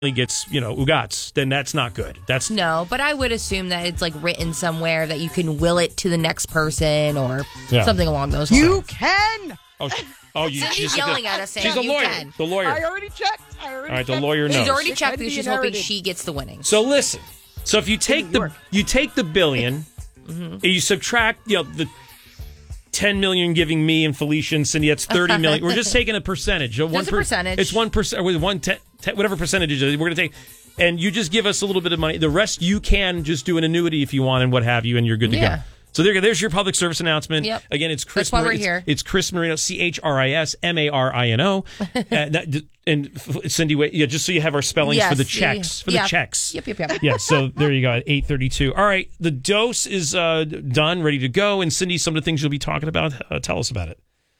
gets, Ugats, then that's not good. No, but I would assume that it's like written somewhere that you can will it to the next person or something along those lines. You can. Cindy's yelling at us saying she's a lawyer. Can. The lawyer. I already checked. All right, the lawyer knows. She's already checked because she's hoping she gets the winnings. So listen. So if you take the billion, and you subtract the 10 million giving me and Felicia and Cindy, that's 30 million. We're just taking a percentage. Just a percentage. It's 1%, whatever percentage it is. We're going to take, and you just give us a little bit of money. The rest you can just do an annuity if you want and what have you, and you're good to go. So there's your public service announcement. Yep. Again, it's Chris. That's why we're here. It's Chris Marino, ChrisMarino, and Cindy. Just so you have our spellings for the checks. The checks. Yep. Yeah. So there you go. At 8:32. All right. The dose is done, ready to go. And Cindy, some of the things you'll be talking about. Tell us about it.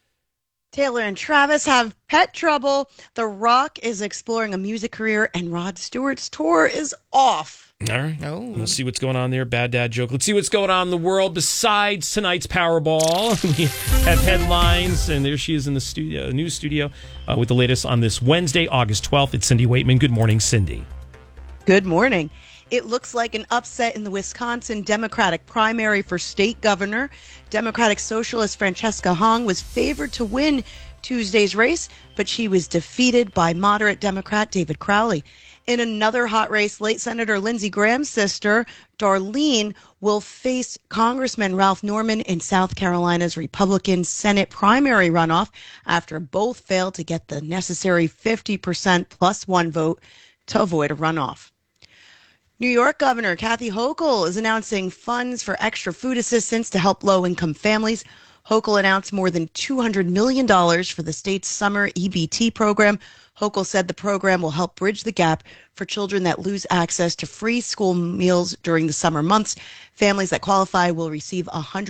Taylor and Travis have pet trouble. The Rock is exploring a music career, and Rod Stewart's tour is off. All right. We'll see what's going on there. Bad dad joke. Let's see what's going on in the world besides tonight's Powerball. We have headlines, and there she is in the news studio, with the latest on this Wednesday, August 12th. It's Cindy Waitman. Good morning, Cindy. Good morning. It looks like an upset in the Wisconsin Democratic primary for state governor. Democratic Socialist Francesca Hong was favored to win Tuesday's race, but she was defeated by moderate Democrat David Crowley. In another hot race, late Senator Lindsey Graham's sister, Darlene, will face Congressman Ralph Norman in South Carolina's Republican Senate primary runoff after both failed to get the necessary 50% plus one vote to avoid a runoff. New York Governor Kathy Hochul is announcing funds for extra food assistance to help low-income families. Hochul announced more than $200 million for the state's summer EBT program. Hochul said the program will help bridge the gap for children that lose access to free school meals during the summer months. Families that qualify will receive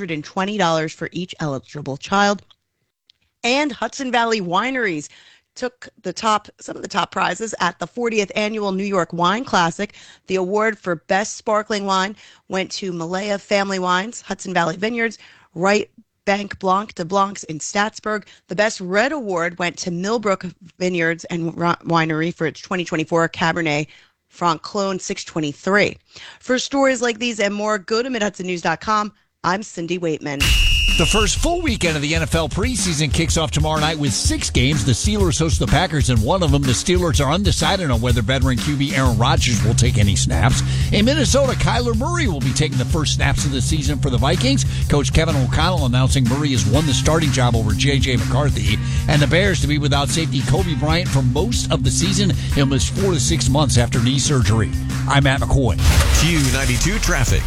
$120 for each eligible child. And Hudson Valley Wineries took some of the top prizes at the 40th annual New York Wine Classic. The award for best sparkling wine went to Malaya Family Wines, Hudson Valley Vineyards, Right Bank Blanc de Blancs in Statsburg. The best red award went to Millbrook Vineyards and Winery for its 2024 Cabernet Franc Clone 623. For stories like these and more, go to MidHudsonNews.com. I'm Cindy Waitman. The first full weekend of the NFL preseason kicks off tomorrow night with 6 games. The Steelers host the Packers in one of them. The Steelers are undecided on whether veteran QB Aaron Rodgers will take any snaps. In Minnesota, Kyler Murray will be taking the first snaps of the season for the Vikings. Coach Kevin O'Connell announcing Murray has won the starting job over J.J. McCarthy. And the Bears to be without safety Kobe Bryant for most of the season. He'll miss 4 to 6 months after knee surgery. I'm Matt McCoy. Q92 Traffic.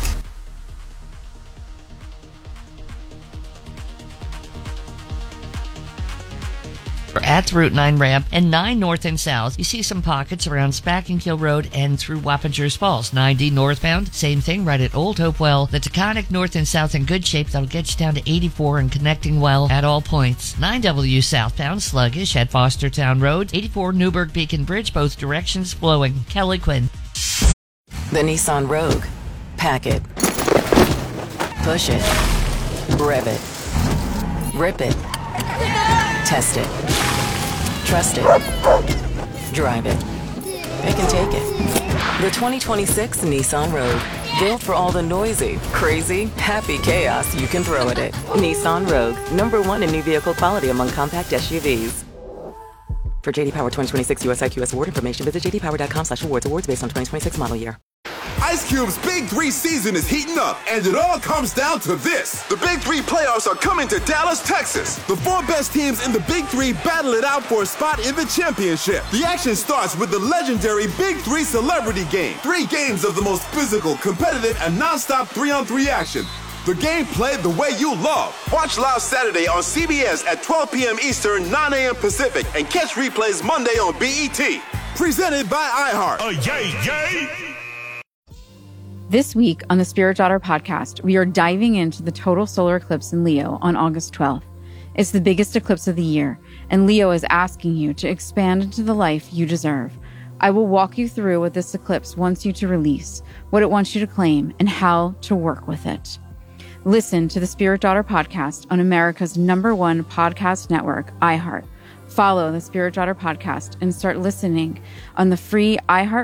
At the Route 9 ramp and 9 north and south, you see some pockets around Spackenkill Road and through Wappingers Falls. 90 northbound, same thing right at Old Hopewell. The Taconic north and south in good shape. That'll get you down to 84 and connecting well at all points. 9W southbound, sluggish at Fostertown Road. 84 Newburgh Beacon Bridge, both directions flowing. Kelly Quinn. The Nissan Rogue. Pack it. Push it. Rev it. Rip it. Test it. Trust it. Drive it. It can take it. The 2026 Nissan Rogue. Built for all the noisy, crazy, happy chaos you can throw at it. Nissan Rogue. #1 in new vehicle quality among compact SUVs. For JD Power 2026 US IQS award information, visit jdpower.com/awards. Awards based on 2026 model year. Ice Cube's Big 3 season is heating up, and it all comes down to this. The Big 3 playoffs are coming to Dallas, Texas. The 4 best teams in the Big 3 battle it out for a spot in the championship. The action starts with the legendary Big 3 Celebrity Game. 3 games of the most physical, competitive, and non-stop 3-on-3 action. The game played the way you love. Watch live Saturday on CBS at 12 p.m. Eastern, 9 a.m. Pacific, and catch replays Monday on BET. Presented by iHeart. Yay! This week on the Spirit Daughter podcast, we are diving into the total solar eclipse in Leo on August 12th. It's the biggest eclipse of the year, and Leo is asking you to expand into the life you deserve. I will walk you through what this eclipse wants you to release, what it wants you to claim, and how to work with it. Listen to the Spirit Daughter podcast on America's #1 podcast network, iHeart. Follow the Spirit Daughter podcast and start listening on the free iHeart